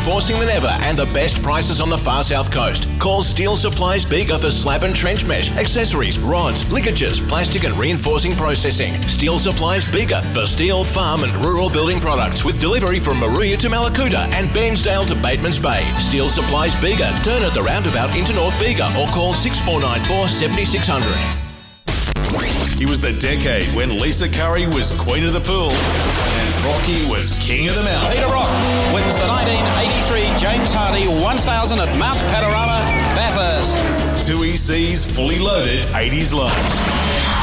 reinforcing than ever and the best prices on the far south coast. Call Steel Supplies Bega for slab and trench mesh, accessories, rods, ligatures, plastic and reinforcing processing. Steel Supplies Bega for steel, farm and rural building products with delivery from Maruya to Malakuta and Bairnsdale to Batemans Bay. Steel Supplies Bega. Turn at the roundabout into North Bega or call 6494 7600. It was the decade when Lisa Curry was Queen of the Pool and Rocky was King of the Mountain. Peter Rock wins the 1983 James Hardy 1000 at Mount Panorama, Bathurst. 2EC's fully loaded 80s lunch.